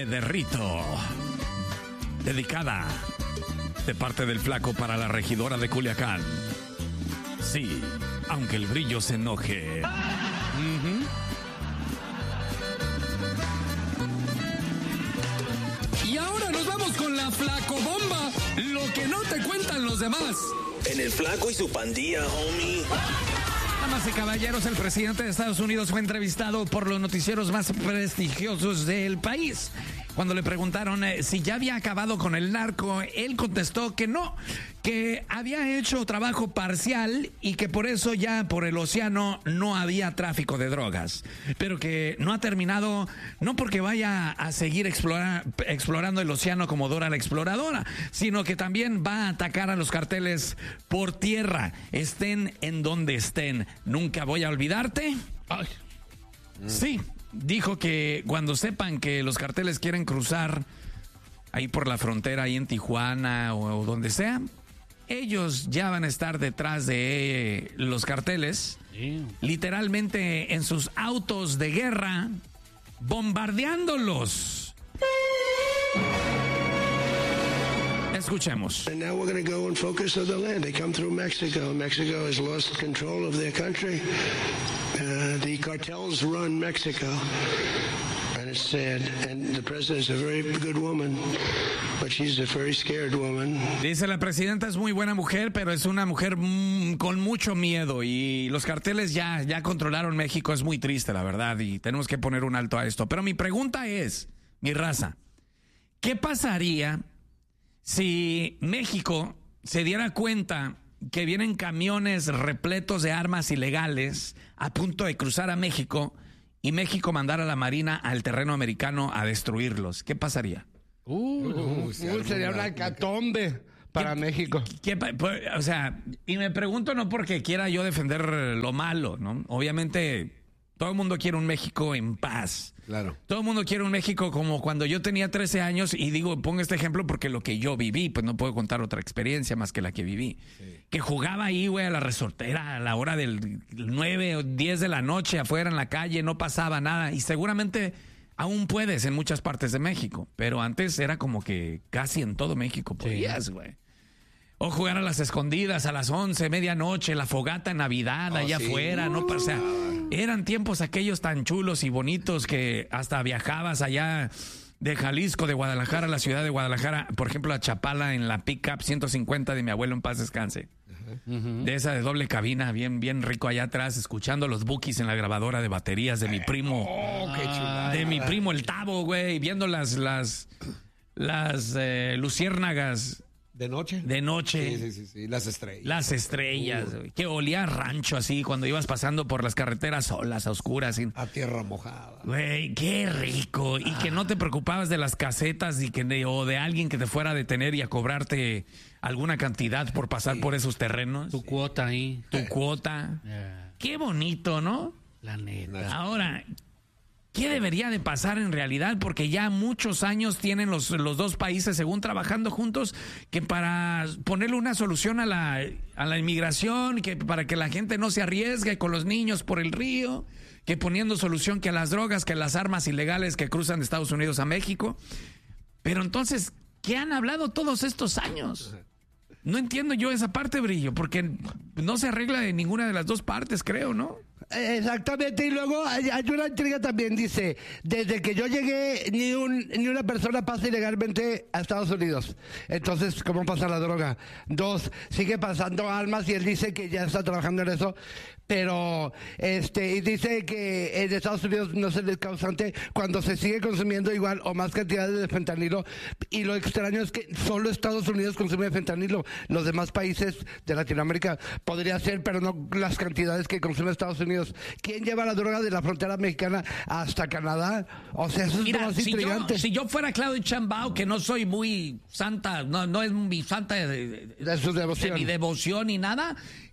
Me derrito. Dedicada de parte del Flaco para la regidora de Culiacán. Sí, aunque el brillo se enoje. Y ahora nos vamos con la Flaco Bomba. Lo que no te cuentan los demás. En el Flaco y su pandilla, homie. Damas y caballeros, el presidente de Estados Unidos fue entrevistado por los noticieros más prestigiosos del país. Cuando le preguntaron si ya había acabado con el narco, él contestó que no, que había hecho trabajo parcial y que por eso ya por el océano no había tráfico de drogas. Pero que no ha terminado, no porque vaya a seguir explorando el océano como Dora la Exploradora, sino que también va a atacar a los carteles por tierra, estén en donde estén. Nunca voy a olvidarte. Ay. Sí. Dijo que cuando sepan que los carteles quieren cruzar ahí por la frontera, ahí en Tijuana o donde sea, ellos ya van a estar detrás de los carteles, literalmente en sus autos de guerra, bombardeándolos. Escuchemos. And now we're going to go and focus on the land. They come through Mexico. Mexico has lost control of their country. The cartels run Mexico. And it's sad. And the president is a very good woman, but she's a very scared woman. Dice la presidenta es muy buena mujer, pero es una mujer con mucho miedo. Y los carteles ya controlaron México. Es muy triste, la verdad. Y tenemos que poner un alto a esto. Pero mi pregunta es, mi raza, ¿qué pasaría si México se diera cuenta que vienen camiones repletos de armas ilegales a punto de cruzar a México y México mandara a la Marina al terreno americano a destruirlos? ¿Qué pasaría? Sería una hecatombe para México. O sea, y me pregunto no porque quiera yo defender lo malo, ¿no? Obviamente todo el mundo quiere un México en paz. Claro. Todo el mundo quiere un México como cuando yo tenía 13 años y digo, pongo este ejemplo porque lo que yo viví, pues no puedo contar otra experiencia más que la que viví. Sí. Que jugaba ahí, güey, a la resortera a la hora del 9 o 10 de la noche afuera en la calle, no pasaba nada y seguramente aún puedes en muchas partes de México, pero antes era como que casi en todo México podías, güey. O jugar a las escondidas a las 11, medianoche, la fogata en Navidad allá afuera, ¿no? O sea, eran tiempos aquellos tan chulos y bonitos que hasta viajabas allá de Jalisco, de Guadalajara a la ciudad de Guadalajara, por ejemplo, a Chapala en la pick-up 150 de mi abuelo en paz descanse. De esa de doble cabina, bien rico allá atrás, escuchando los bookies en la grabadora de baterías de mi primo. Qué chulada. De mi primo el Tavo, güey, viendo las luciérnagas. ¿De noche? De noche. Sí. Las estrellas. Las estrellas, que olía a rancho así cuando ibas pasando por las carreteras solas, a oscuras. A tierra mojada. Güey, qué rico. Y que no te preocupabas de las casetas o de alguien que te fuera a detener y a cobrarte alguna cantidad por pasar por esos terrenos. Tu cuota ahí. Tu cuota. Qué bonito, ¿no? La neta. Ahora, ¿qué debería de pasar en realidad? Porque ya muchos años tienen los dos países, según trabajando juntos, que para ponerle una solución a la inmigración, que para que la gente no se arriesgue con los niños por el río, que poniendo solución que a las drogas, que a las armas ilegales que cruzan de Estados Unidos a México. Pero entonces, ¿qué han hablado todos estos años? No entiendo yo esa parte, Brillo, porque no se arregla de ninguna de las dos partes, creo, ¿no? Exactamente, y luego hay una intriga también, dice, desde que yo llegué ni una persona pasa ilegalmente a Estados Unidos. Entonces, ¿cómo pasa la droga? 2, sigue pasando armas y él dice que ya está trabajando en eso, pero y dice que en Estados Unidos no es el causante cuando se sigue consumiendo igual o más cantidades de fentanilo, y lo extraño es que solo Estados Unidos consume fentanilo, los demás países de Latinoamérica podría ser, pero no las cantidades que consume Estados Unidos. ¿Quién lleva la droga de la frontera mexicana hasta Canadá? O sea, eso es más intrigante. Si yo fuera Claudio Chambao, que no soy muy santa, no es mi santa de su devoción, de mi devoción ni nada,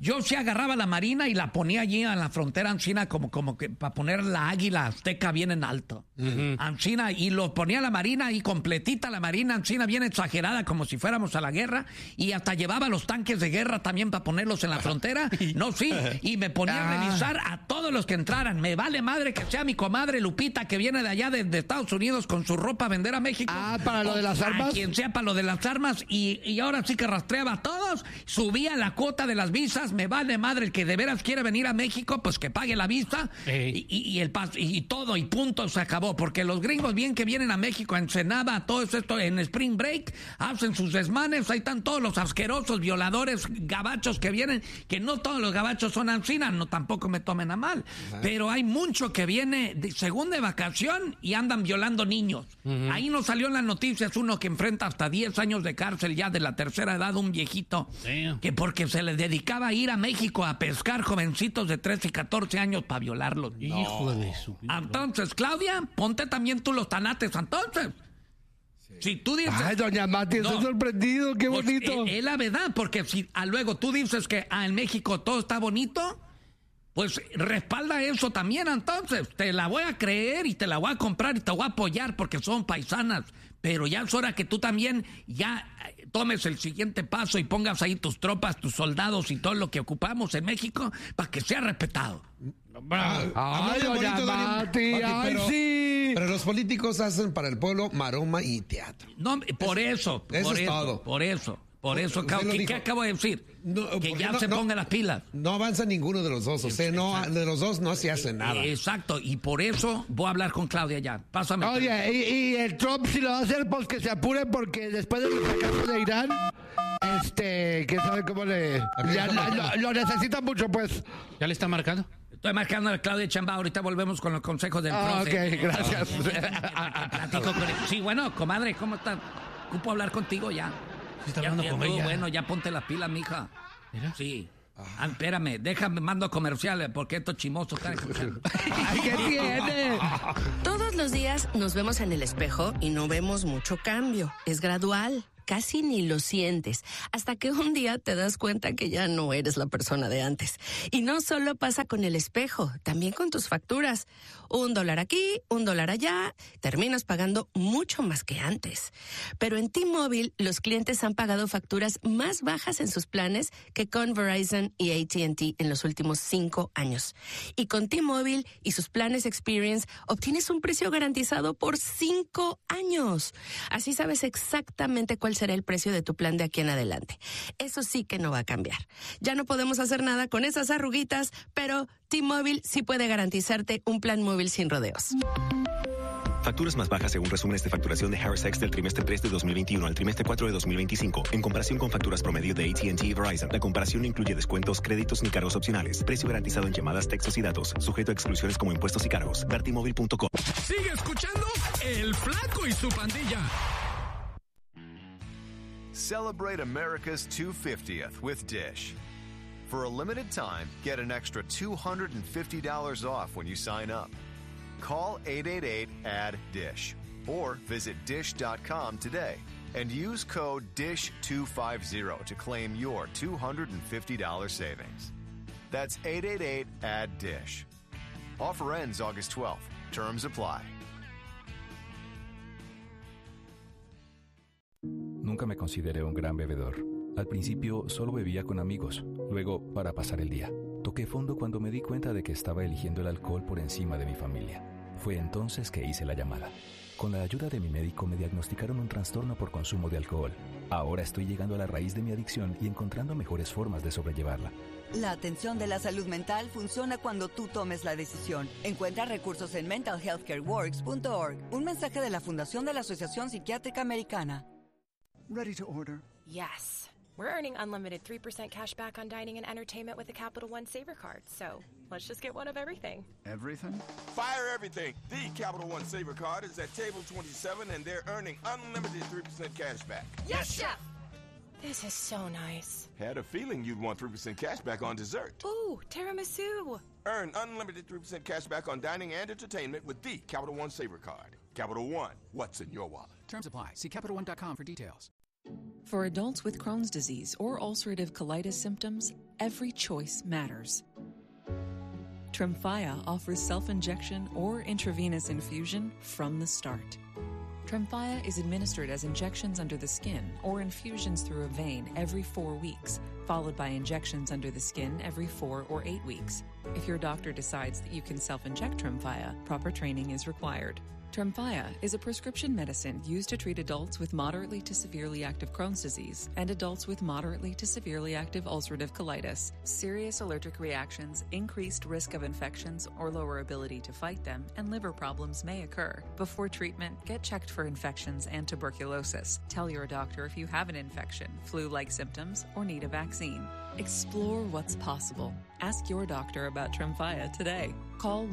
Yo sí agarraba la marina y la ponía allí en la frontera ancina como que para poner la águila azteca bien en alto. Ancina, y lo ponía la marina ahí completita, la marina ancina bien exagerada como si fuéramos a la guerra, y hasta llevaba los tanques de guerra también para ponerlos en la frontera. No, sí, y me ponía a revisar a todos los que entraran. Me vale madre que sea mi comadre Lupita que viene de allá de Estados Unidos con su ropa a vender a México. Para lo de las armas. A quien sea para lo de las armas, y ahora sí que rastreaba a todos, subía la cuota de las visas. Me vale madre, el que de veras quiere venir a México, pues que pague la visa y el paso y todo, y punto, se acabó. Porque los gringos bien que vienen a México, a Ensenada, todo esto en Spring Break, hacen sus desmanes, ahí están todos los asquerosos violadores gabachos que vienen, que no todos los gabachos son ancinas, no tampoco me tomen a mal, pero hay mucho que viene según de vacación y andan violando niños. Ahí nos salió en las noticias uno que enfrenta hasta 10 años de cárcel ya de la tercera edad, un viejito, que porque se le dedicaba a ir a México a pescar jovencitos de 13 y 14 años para violarlos. Hijo de su... Entonces, Claudia, ponte también tú los tanates, entonces. Si tú dices... Ay, doña Mati, estoy sorprendido, qué pues, bonito. Es la verdad, porque si luego tú dices que en México todo está bonito, pues respalda eso también, entonces. Te la voy a creer y te la voy a comprar y te voy a apoyar porque son paisanas. Pero ya es hora que tú también ya tomes el siguiente paso y pongas ahí tus tropas, tus soldados y todo lo que ocupamos en México para que sea respetado. Ay, doña Mati, ay, sí. Pero los políticos hacen para el pueblo maroma y teatro. No, por eso. Eso es todo. Por eso, ¿qué acabo de decir? No, que ya se pongan las pilas. No avanza ninguno de los dos, o sea, no, de los dos no se hace nada. Exacto, y por eso voy a hablar con Claudia ya. Pásame. Oye, y el Trump si lo va a hacer, pues que se apure porque después del fracaso de Irán, que sabe cómo le... Ya, lo necesita mucho, pues. ¿Ya le está marcando? Estoy marcando a Claudia Chamba, ahorita volvemos con los consejos del profe. Ok, gracias. Platico con él. Sí, bueno, comadre, ¿cómo estás? Ocupo hablar contigo ya. Sí, está hablando con ella. Bueno, ya ponte las pilas, mija. ¿Mira? Sí. Espérame, déjame, mando comerciales porque estos chimosos están escuchando. Ay, ¿qué tiene? Todos los días nos vemos en el espejo y no vemos mucho cambio. Es gradual. Casi ni lo sientes, hasta que un día te das cuenta que ya no eres la persona de antes. Y no solo pasa con el espejo, también con tus facturas. $1 aquí, $1 allá, terminas pagando mucho más que antes. Pero en T-Mobile, los clientes han pagado facturas más bajas en sus planes que con Verizon y AT&T en los últimos 5 años. Y con T-Mobile y sus planes Experience, obtienes un precio garantizado por 5 años. Así sabes exactamente cuál será el precio de tu plan de aquí en adelante. Eso sí que no va a cambiar. Ya no podemos hacer nada con esas arruguitas, pero T-Mobile sí puede garantizarte un plan móvil sin rodeos. Facturas más bajas según resúmenes de facturación de Harris X del trimestre 3 de 2021 al trimestre 4 de 2025, en comparación con facturas promedio de AT&T y Verizon. La comparación no incluye descuentos, créditos ni cargos opcionales. Precio garantizado en llamadas, textos y datos. Sujeto a exclusiones como impuestos y cargos. Vertimóvil.com. Sigue escuchando El Flaco y su pandilla. Celebrate America's 250th with Dish. For a limited time, get an extra $250 off when you sign up. Call 888-ADD-DISH or visit dish.com today and use code DISH250 to claim your $250 savings. That's 888-ADD-DISH. Offer ends August 12th. Terms apply. Nunca me consideré un gran bebedor. Al principio solo bebía con amigos, luego para pasar el día. Toqué fondo cuando me di cuenta de que estaba eligiendo el alcohol por encima de mi familia. Fue entonces que hice la llamada. Con la ayuda de mi médico me diagnosticaron un trastorno por consumo de alcohol. Ahora estoy llegando a la raíz de mi adicción y encontrando mejores formas de sobrellevarla. La atención de la salud mental funciona cuando tú tomes la decisión. Encuentra recursos en mentalhealthcareworks.org. Un mensaje de la Fundación de la Asociación Psiquiátrica Americana. Ready to order? Yes. We're earning unlimited 3% cash back on dining and entertainment with the Capital One Saver card. So let's just get one of everything. Everything? Fire everything. The Capital One Saver card is at table 27 and they're earning unlimited 3% cash back. Yes, Chef! This is so nice. Had a feeling you'd want 3% cash back on dessert. Ooh, tiramisu. Earn unlimited 3% cash back on dining and entertainment with the Capital One Saver card. Capital One, what's in your wallet? Terms apply. See CapitalOne.com for details. For adults with Crohn's disease or ulcerative colitis symptoms, every choice matters. Tremfya offers self-injection or intravenous infusion from the start. Tremfya is administered as injections under the skin or infusions through a vein every 4 weeks, followed by injections under the skin every 4 or 8 weeks. If your doctor decides that you can self-inject Tremfya, proper training is required. Tremfya is a prescription medicine used to treat adults with moderately to severely active Crohn's disease and adults with moderately to severely active ulcerative colitis. Serious allergic reactions, increased risk of infections or lower ability to fight them, and liver problems may occur. Before treatment, get checked for infections and tuberculosis. Tell your doctor if you have an infection, flu-like symptoms, or need a vaccine. Explore what's possible. Ask your doctor about Tremfya today. Call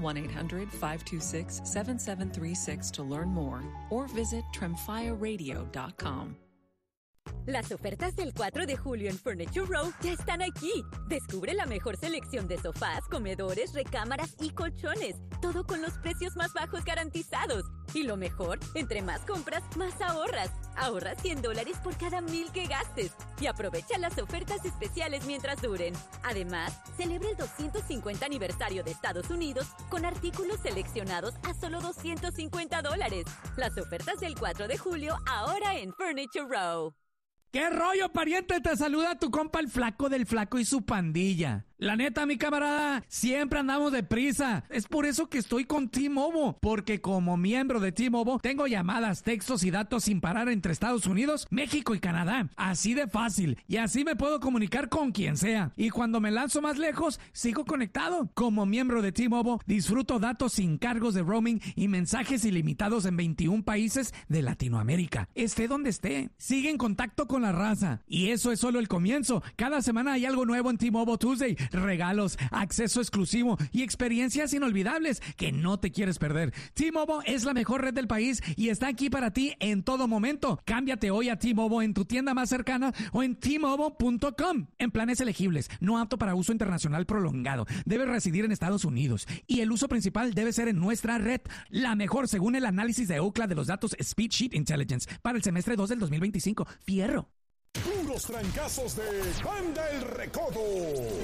1-800-526-7736 to learn more or visit tremfyaradio.com. Las ofertas del 4 de julio en Furniture Row ya están aquí. Descubre la mejor selección de sofás, comedores, recámaras y colchones. Todo con los precios más bajos garantizados. Y lo mejor, entre más compras, más ahorras. Ahorra $100 por cada 1,000 que gastes. Y aprovecha las ofertas especiales mientras duren. Además, celebra el 250 aniversario de Estados Unidos con artículos seleccionados a solo $250. Las ofertas del 4 de julio ahora en Furniture Row. ¿Qué rollo, pariente? Te saluda tu compa el Flaco del Flaco y su pandilla. La neta, mi camarada, siempre andamos deprisa. Es por eso que estoy con T-Mobile, porque como miembro de T-Mobile tengo llamadas, textos y datos sin parar entre Estados Unidos, México y Canadá. Así de fácil. Y así me puedo comunicar con quien sea. Y cuando me lanzo más lejos, sigo conectado. Como miembro de T-Mobile, disfruto datos sin cargos de roaming y mensajes ilimitados en 21 países de Latinoamérica. Esté donde esté. Sigue en contacto con la raza. Y eso es solo el comienzo. Cada semana hay algo nuevo en T-Mobile Tuesday. Regalos, acceso exclusivo y experiencias inolvidables que no te quieres perder. T-Mobile es la mejor red del país y está aquí para ti en todo momento. Cámbiate hoy a T-Mobile en tu tienda más cercana o en T-Mobile.com. En planes elegibles, no apto para uso internacional prolongado. Debes residir en Estados Unidos y el uso principal debe ser en nuestra red. La mejor según el análisis de Ookla de los datos Speedsheet Intelligence para el semestre 2 del 2025. Fierro. Puros trancazos de Banda El Recodo.